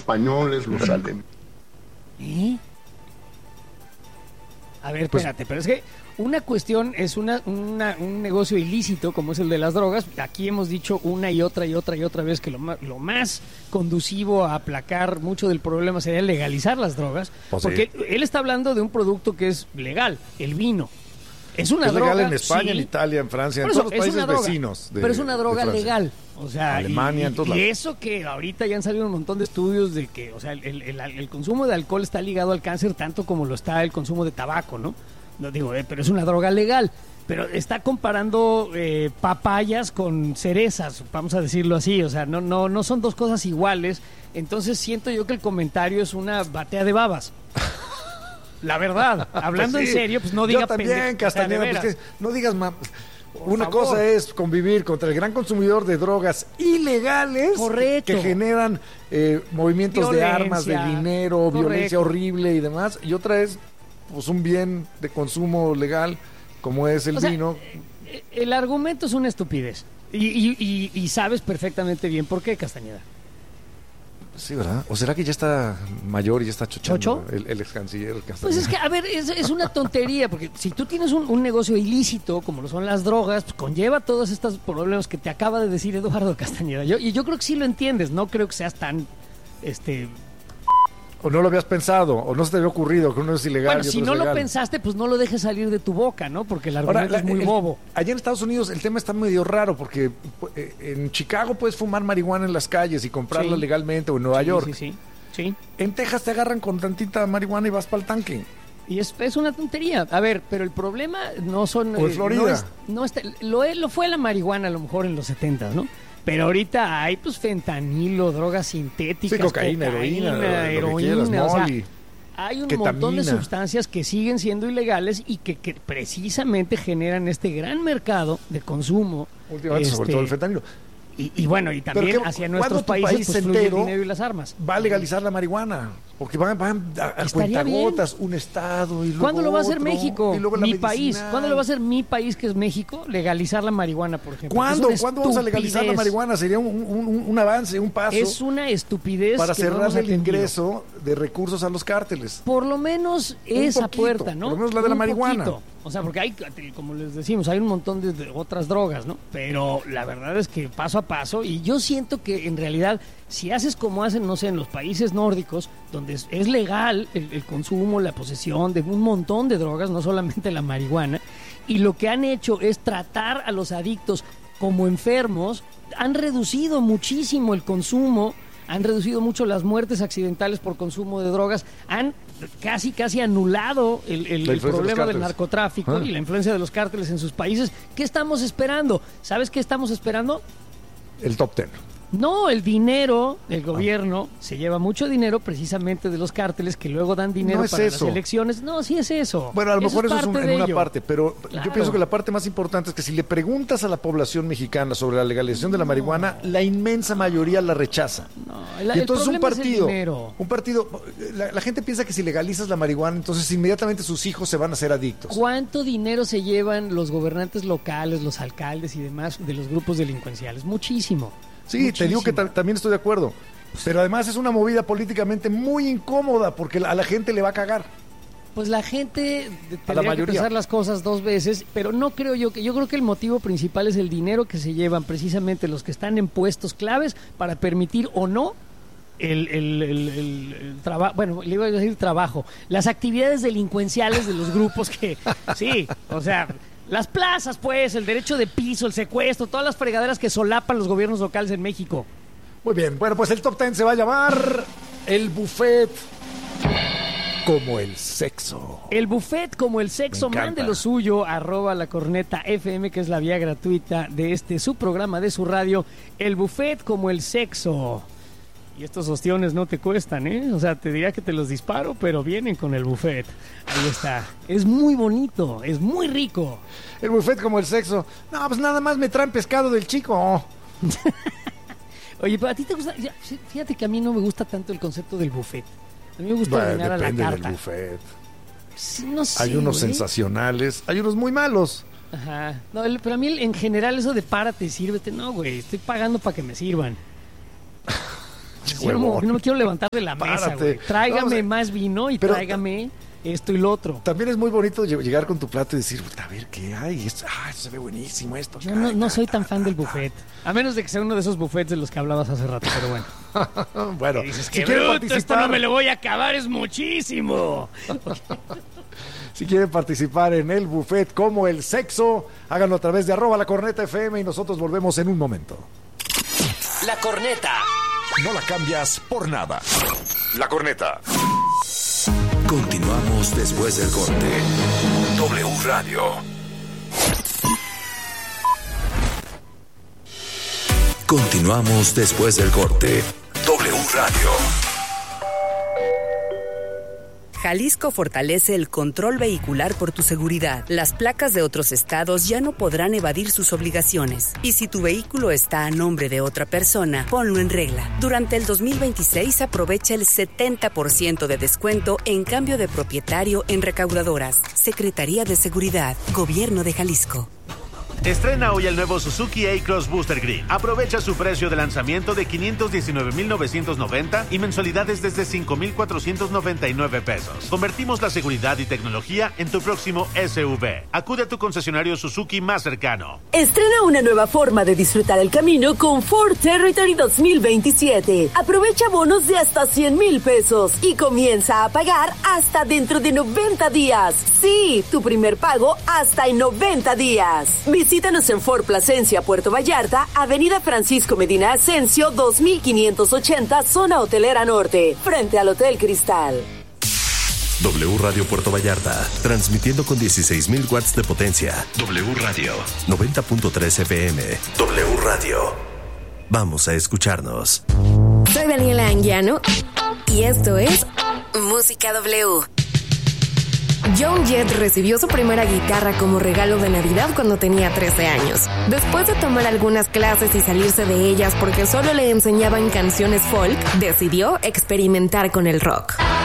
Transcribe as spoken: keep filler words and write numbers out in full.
españoles, los alemanes. ¿Eh? A ver, Pues- espérate, pero es que una cuestión es una, una- un negocio ilícito como es el de las drogas. Aquí hemos dicho una y otra y otra y otra vez que lo, ma- lo más conducivo a aplacar mucho del problema sería legalizar las drogas. Pues sí. Porque él está hablando de un producto que es legal, el vino. Es una Es legal droga, en España, sí. en Italia, en Francia, Por en eso, todos los es países una droga, vecinos. de- pero es una de droga Francia. legal. O sea, Alemania, y, en todos y lados. eso que ahorita ya han salido un montón de estudios de que, o sea, el, el- el consumo de alcohol está ligado al cáncer tanto como lo está el consumo de tabaco, ¿no? No digo, eh, pero es una droga legal. Pero está comparando eh, papayas con cerezas, vamos a decirlo así. O sea, no, no, no son dos cosas iguales. Entonces siento yo que el comentario es una batea de babas. La verdad, hablando Pues sí. en serio, pues no diga Yo también, pendejo- o sea, de Castañeda, pues veras. que no digas ma- Una favor. cosa es convivir contra el gran consumidor de drogas ilegales Correcto. que generan eh, movimientos de armas, de Violencia. dinero, Correcto. violencia horrible y demás. Y otra es pues un bien de consumo legal como es el O sea, vino. eh, el argumento es una estupidez. Y, y- y- y sabes perfectamente bien por qué, Castañeda. Sí, ¿verdad? ¿O será que ya está mayor y ya está chochando ¿Chocho? el, el ex canciller Castañeda? Pues es que, a ver, es, es una tontería, porque si tú tienes un, un negocio ilícito, como lo son las drogas, pues conlleva todos estos problemas que te acaba de decir Eduardo Castañeda. Yo, y yo creo que sí lo entiendes, no creo que seas tan, este... O no lo habías pensado, o no se te había ocurrido que uno es ilegal. Bueno, y otro si es no lo legal. pensaste, pues no lo dejes salir de tu boca, ¿no? Porque el Ahora, argumento la- es muy el- bobo. allá en Estados Unidos el tema está medio raro porque eh, en Chicago puedes fumar marihuana en las calles y comprarla Sí. legalmente, o en Nueva Sí, York. Sí, sí, sí. En Texas te agarran con tantita marihuana y vas para el tanque. Y es, es una tontería. A ver, pero el problema no son... O en eh, Florida. No es- no está- lo, es- lo fue la marihuana a lo mejor en los setentas, ¿no? Pero ahorita hay pues fentanilo, drogas sintéticas, Sí, cocaína, heroína, lo que heroína, quieras, o sea, molly, hay un ketamina. montón de sustancias que siguen siendo ilegales y que, que precisamente generan este gran mercado de consumo. Últimamente, sobre este, todo el fentanilo. Y, y bueno, y también Pero que- hacia ¿cuándo nuestros tu países país pues, fluye el entero dinero y las armas. Va a legalizar la marihuana. Porque van, van a, a Estaría cuentagotas, un estado y luego ¿Cuándo lo va a hacer otro, México? y luego la Mi medicinal. país. ¿Cuándo lo va a hacer mi país, que es México? Legalizar la marihuana, por ejemplo. ¿Cuándo? Es una ¿Cuándo vamos a legalizar la estupidez. marihuana? Sería un, un- un- un avance, un paso Es una estupidez para que no hemos cerrar el atendido. ingreso de recursos a los cárteles. Por lo menos esa poquito, puerta, ¿no? por lo menos la de la Un marihuana. poquito. O sea, porque hay, como les decimos, hay un montón de, de otras drogas, ¿no? Pero la verdad es que paso a paso, y yo siento que en realidad, si haces como hacen, no sé, en los países nórdicos, donde es, es legal el, el consumo, la posesión de un montón de drogas, no solamente la marihuana, y lo que han hecho es tratar a los adictos como enfermos, han reducido muchísimo el consumo, han reducido mucho las muertes accidentales por consumo de drogas, han casi casi anulado el, el- La el influencia de los problema del cárteles. narcotráfico Ah. y la influencia de los cárteles en sus países. ¿Qué estamos esperando? ¿Sabes qué estamos esperando? El top ten. No, el dinero del gobierno se lleva mucho dinero precisamente de los cárteles que luego dan dinero No es para eso. las elecciones. No, sí es eso. Bueno, a lo mejor eso es, parte un- en de una ello. parte, pero Claro. yo pienso que la parte más importante es que si le preguntas a la población mexicana sobre la legalización de la marihuana, la inmensa mayoría la rechaza. No, el- y el entonces un problema es el partido, dinero. un partido, la, la gente piensa que si legalizas la marihuana, entonces inmediatamente sus hijos se van a hacer adictos. ¿Cuánto dinero se llevan los gobernantes locales, los alcaldes y demás de los grupos delincuenciales? Muchísimo. Sí, te digo que Muchísimo. ta- también estoy de acuerdo. Pero además es una movida políticamente muy incómoda porque a la gente le va a cagar. Pues la gente A la tendría que mayoría. pensar las cosas dos veces, pero no creo yo que yo creo que el motivo principal es el dinero que se llevan precisamente los que están en puestos claves para permitir o no el, el, el, el- el trabajo, bueno, le iba a decir trabajo, las actividades delincuenciales de los grupos que, sí, o sea, las plazas, pues, el derecho de piso, el secuestro, todas las fregaderas que solapan los gobiernos locales en México. Muy bien, bueno, pues el top ten se va a llamar el buffet como el sexo. El buffet como el sexo, Me encanta. mande lo suyo, arroba la corneta F M, que es la vía gratuita de este su programa de su radio. El buffet como el sexo. Y estos ostiones no te cuestan, ¿eh? O sea, te diría que te los disparo, pero vienen con el buffet. Ahí está. Es muy bonito, es muy rico. El buffet como el sexo. No, pues nada más me traen pescado del chico. Oye, pero a ti te gusta... ya, fíjate que a mí no me gusta tanto el concepto del buffet. A mí me gusta Bueno, ordenar a la depende del carta. buffet. Sí, no sé, Hay unos güey. sensacionales, hay unos muy malos. Ajá. No, el- pero a mí el- en general eso de párate y sírvete, no, güey, estoy pagando para que me sirvan. Yo no, huevón. no me quiero levantar de la mesa, Párate. güey. Tráigame Vamos a- más vino y Pero- tráigame esto y lo otro. También es muy bonito lle- llegar con tu plato y decir, a ver, ¿qué hay? Esto, ah, esto se ve buenísimo esto. Yo no, no soy tan fan del buffet. A menos de que sea uno de esos buffets de los que hablabas hace rato, pero bueno. Bueno, Y dices, si qué quieren bruto, esto participar, no me lo voy a acabar, es muchísimo. si quieren participar en el buffet como el sexo, háganlo a través de arroba la corneta F M y nosotros volvemos en un momento. La corneta. No la cambias por nada. La corneta. Continuamos después del corte. W Radio. Continuamos después del corte. W Radio. Jalisco fortalece el control vehicular por tu seguridad. Las placas de otros estados ya no podrán evadir sus obligaciones. Y si tu vehículo está a nombre de otra persona, ponlo en regla. Durante el dos mil veintiséis aprovecha el setenta por ciento de descuento en cambio de propietario en recaudadoras. Secretaría de Seguridad, Gobierno de Jalisco. Estrena hoy el nuevo Suzuki A-Cross Booster Green. Aprovecha su precio de lanzamiento de quinientos diecinueve mil novecientos noventa y mensualidades desde cinco mil cuatrocientos noventa y nueve pesos. Convertimos la seguridad y tecnología en tu próximo S U V. Acude a tu concesionario Suzuki más cercano. Estrena una nueva forma de disfrutar el camino con Ford Territory dos mil veintisiete. Aprovecha bonos de hasta cien mil pesos y comienza a pagar hasta dentro de noventa días. Sí, tu primer pago hasta en noventa días. Visítanos en Ford Plasencia, Puerto Vallarta, Avenida Francisco Medina Asensio, dos mil quinientos ochenta, Zona Hotelera Norte, frente al Hotel Cristal. W Radio Puerto Vallarta, transmitiendo con dieciséis mil watts de potencia. W Radio, noventa punto tres F M. W Radio. Vamos a escucharnos. Soy Daniela Anguiano y esto es Música W. Joan Jett recibió su primera guitarra como regalo de Navidad cuando tenía trece años. Después de tomar algunas clases y salirse de ellas porque solo le enseñaban canciones folk, decidió experimentar con el rock.